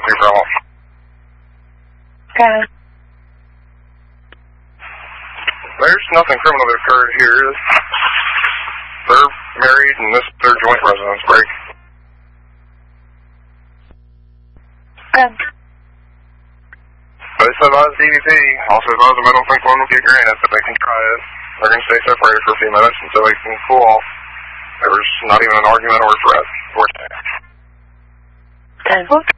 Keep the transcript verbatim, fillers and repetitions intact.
No problem. Okay. There's nothing criminal that occurred here. They're married and this is their joint residence break. Okay. They said I was D V P. Also advised them I don't think one will get granted, but they can try it. They're going to stay separated for a few minutes until they can cool off. There was not even an argument or a threat. ten.